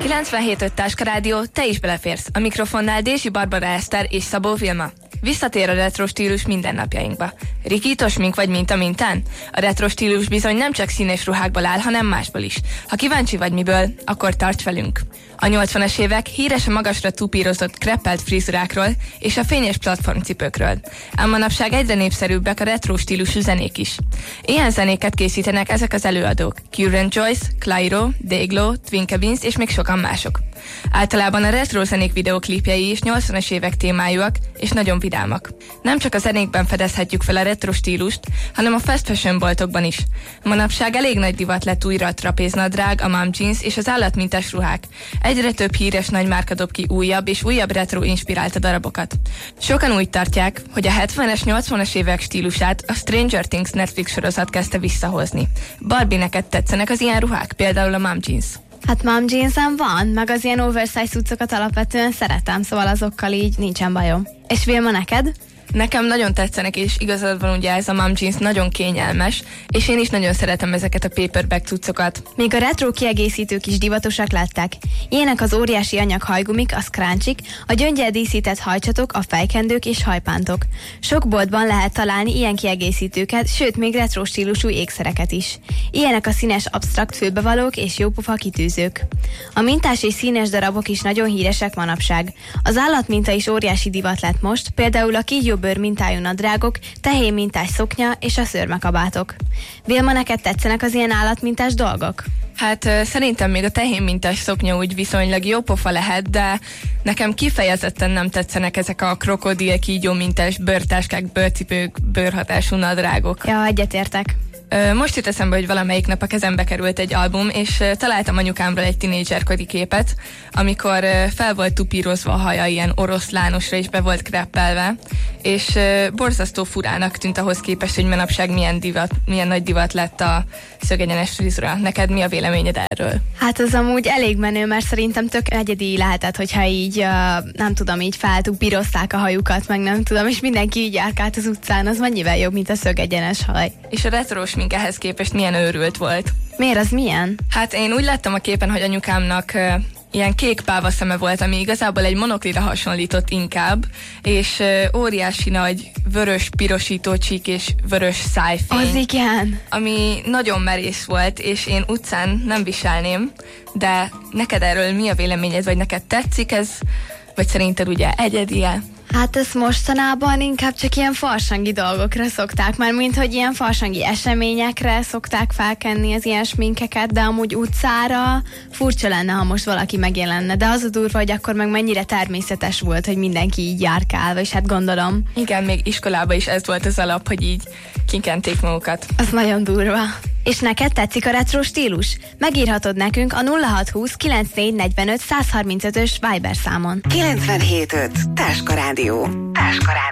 97.5 Táska Rádió, te is beleférsz. A mikrofonnál Dézsi Barbara Eszter és Szabó Vilma. Visszatér a retro stílus mindennapjainkba. Rikítos mink vagy minta mintán? A retro stílus bizony nem csak színes ruhákból áll, hanem másból is. Ha kíváncsi vagy miből, akkor tarts velünk! A 80-as évek híres a magasra tupírozott kreppelt frizurákról és a fényes platformcipőkről. Ám manapság egyre népszerűbbek a retro stílusú zenék is. Ilyen zenéket készítenek ezek az előadók: Current Joyce, Clairo, Dayglow, Twinkabins és még sokan mások. Általában a retro zenék videoklipjei is 80-as évek témájúak és nagyon vidámak. Nem csak a zenékben fedezhetjük fel a retro stílust, hanem a fast fashion boltokban is. Manapság elég nagy divat lett újra a trapéznadrág, a mom jeans és az állatmintás ruhák. Egyre több híres nagy márka dob ki újabb és újabb retro inspirálta darabokat. Sokan úgy tartják, hogy a 70-es, 80-as évek stílusát a Stranger Things Netflix sorozat kezdte visszahozni. Barbie, neked tetszenek az ilyen ruhák, például a mom jeans? Hát mom jeansem van, meg az ilyen oversize cuccokat alapvetően szeretem, szóval azokkal így nincsen bajom. És Vilma, neked? Nekem nagyon tetszenek, és igazad van, ugye ez a mom jeans nagyon kényelmes, és én is nagyon szeretem ezeket a paperback cuccokat. Még a retro kiegészítők is divatosak lettek. Ilyenek az óriási anyag hajgumik, a scrunchik, a gyöngyel díszített hajcsatok, a fejkendők és hajpántok. Sok boltban lehet találni ilyen kiegészítőket, sőt még retro stílusú ékszereket is. Ilyenek a színes absztrakt fülbevalók és jópofa kitűzők. A mintás és színes darabok is nagyon híresek manapság. Az állatminta is óriási divat lett most, például a kígyóbőr mintájú nadrágok, tehén mintás szoknya és a szőrmekabátok. Vilma, neked tetszenek az ilyen állatmintás dolgok? Hát szerintem még a tehén mintás szoknya úgy viszonylag jó pofa lehet, de nekem kifejezetten nem tetszenek ezek a krokodil kígyó mintás bőrtáskák, bőrcipők, bőrhatású nadrágok. Ja, egyetértek. Most jut eszembe, hogy valamelyik nap a kezembe került egy album, és találtam anyukámról egy tinédzserkori képet, amikor fel volt tupírozva a haja ilyen oroszlánosra, és be volt kreppelve, és borzasztó furának tűnt ahhoz képest, hogy manapság milyen nagy divat lett a szögegyenes frizura. Neked mi a véleményed erről? Hát az amúgy elég menő, mert szerintem tök egyedi lehetett, hogyha így, nem tudom, így feltupírozták a hajukat, meg nem tudom, és mindenki így járkált az utcán, az mennyivel jobb, mint a szögegyenes haj. És a retrós mink ehhez képest milyen őrült volt? Miért, az milyen? Hát én úgy láttam a képen, hogy anyukámnak ilyen kék páva szeme volt, ami igazából egy monoklira hasonlított inkább, és óriási nagy vörös pirosító csík és vörös szájfény. Az igen. Ami nagyon merész volt, és én utcán nem viselném, de neked erről mi a véleményed, vagy neked tetszik ez, vagy szerinted ugye egyedi-e? Hát ezt mostanában inkább csak ilyen farsangi dolgokra szokták, már mint hogy ilyen farsangi eseményekre szokták felkenni az ilyen sminkeket, de amúgy utcára furcsa lenne, ha most valaki megjelenne, de az a durva, hogy akkor meg mennyire természetes volt, hogy mindenki így járkál, és hát gondolom. Igen, még iskolában is ez volt az alap, hogy így kikenték magukat. Az nagyon durva. És neked tetszik a retro stílus? Megírhatod nekünk a 0620 9445 135-ös Viber számon. 97.5 Táska Rádió. Táska Rádió.